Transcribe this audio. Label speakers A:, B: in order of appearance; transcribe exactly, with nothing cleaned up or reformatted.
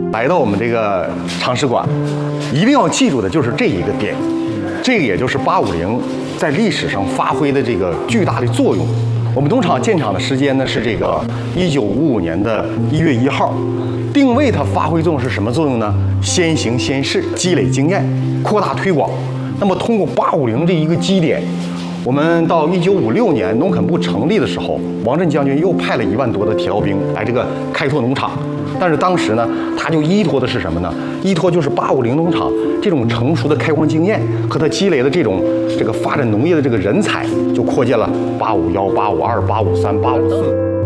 A: 来到我们这个常识馆，一定要记住的就是这一个点，这个也就是八五零在历史上发挥的这个巨大的作用。我们农场建厂的时间呢是这个一九五五年的一月一号，定位它发挥作用是什么作用呢？先行先试，积累经验，扩大推广。那么通过八五零这一个基点，我们到一九五六年农垦部成立的时候，王震将军又派了一万多的铁道兵来这个开拓农场。但是当时呢，他就依托的是什么呢？依托就是八五零农场这种成熟的开荒经验和他积累的这种这个发展农业的这个人才，就扩建了八五幺、八五二、八五三、八五四。